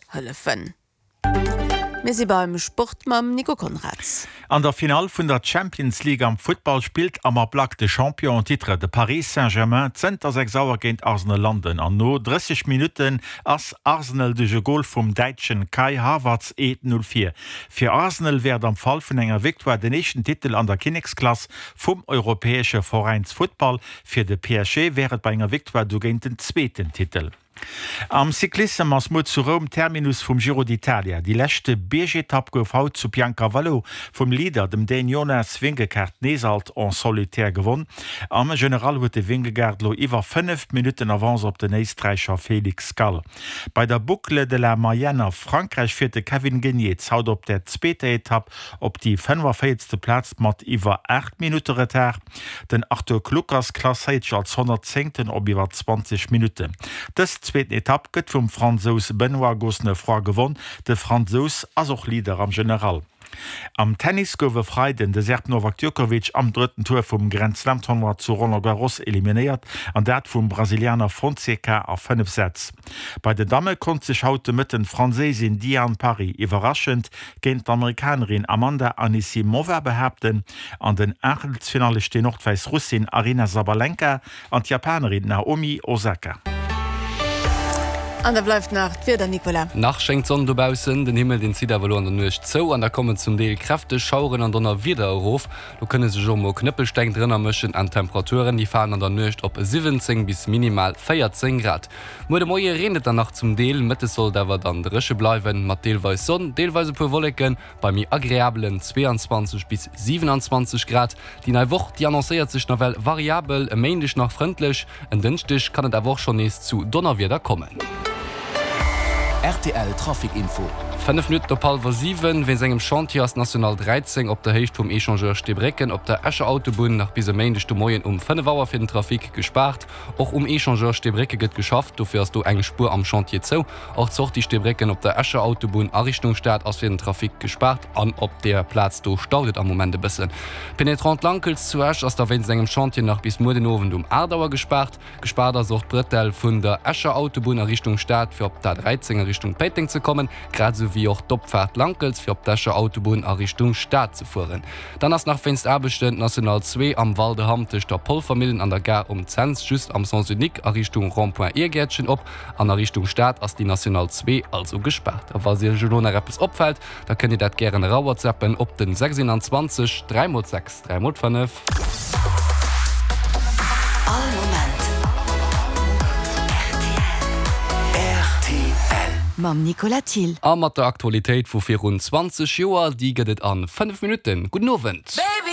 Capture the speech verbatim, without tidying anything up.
hëllefen. Wir sind beim Sport mit Nico Konrads. An der Final vun der Champions League am Football spielt am Black de Champion Titre de Paris Saint-Germain Zter sechs Sauer géint Arsenal landen. An no dreißig Minuten ass Arsenal de Goal vum Deitschen Kai Havertz E null vier. Für Arsenal werd am Fall vun enger Victoire den nächsten Titel an der Königsklasse vum europäesche Vereins Football. Für de P S G wäret bei enger Victoire du géint den zweiten Titel. Am Cyclisme ass Mo zu Rom Terminus vum Giro d'Italia. Die lächte B G-Etapp gouf haut zu Biancavallo vum Lieder dem Den Jonas Wingegaard Nesalt en solitär gewonnen. Am General huet de Wingegaard lo iwwer fünf Minuten avans op den Eistreicher Felix Gall. Bei der Boucle de la Mayenne Frankreich firte Kevin Genietz haut op der zweite Etapp op die fünfundvierzigste Platz mat iwwer acht Minuten Retard. Den Arthur Klukas Klasseitsch als hundertzehn op iwwer zwanzig Minuten. Das zweiten Etapp gëtt vum Franzos Benoit Gosnefroy gewonnen, de Franzos as och Lieder am General. Am Tennis gowe frei den Desert Novak Djokovic am dritten Tour vum Grand Slam Tournoi zu Roland Garros eliminiert, an dat vum Brasilianer Fonseca a fünf Sätz. Bei de Dame kon sich haute mit den Franzésin Diane Paris überraschend géint d'Amerikanerin Amanda Anisimova behäbten, an den Achtelfinale ste Nordweis Russin Arina Sabalenka an d Japanerin Naomi Osaka. An der bleibt nach wieder Nicola. Nach schenkt Sonne dobausen, den Himmel den zieht aber an der Nucht zo, an da kommen zum Deel Kräfte schauren an donner wieder auf. Du können sich schon mal Knüppelstein drinnen mischen an Temperaturen, die fahren an der Nucht op siebzehn bis minimal vierzehn Grad. Mo de Moie redet danach zum Deel, Mitte soll dawer dann drische bleiben, mat deelweis Sonne, deelweise pu Wolken, bei mir agreablen zweiundzwanzig bis siebenundzwanzig Grad. Die neue Woche, die annonciert sich noch well variabel, mähnlich noch freundlich, en Dienstag kann es der Woche schon nächst zu Donner wieder kommen. R T L Trafikinfo. fünf Minuten op halb sieben, wenn engem Chantier as National dreizehn op der Hecht vom Echangeur Stebrecken op der Esche Autobahn nach bis Mäendig du Moien um fünf Auer für den Trafik gespart. Auch um Echangeur Stebrecke gëtt geschafft, du fährst du eng Spur am Chantier zo. Auch zocht die Stebrecken op der Esche Autobahn a Richtung Stadt aus für den Trafik gespart, an ob der Platz du staudet am Moment bisssen. Penetrant Lankels zu Esch, as der wenn engem Chantier nach bis Mordenoven um Ardauer gespart. Gesparter sucht Brittel vun der Esche Autobahn a Richtung Stadt für op der dreizehn Richtung Peting zu kommen, gerade so wie auch Doppfahrt Lankels für op Dasche Autobahn a Richtung Stadt zu fuhren. Dann hast nach Fenst erbestimmt National zwei am Waldehamtisch der Polfamilien an der Gar um Zenz just am Saint-Unique a Richtung Rond-Point Ehrgärtchen op, an der Richtung Stadt als die National zwei also gesperrt. Aber was ihr Gelona Rappes opfällt, da könnt ihr dat gerne rauerzappen op den sechsundzwanzig drei sechs drei fünf. Mam Nicola Thiel. Am mat der Aktualität vu vierundzwanzig Joer, die gëtt an fünf Minuten. Guten Abend. Baby!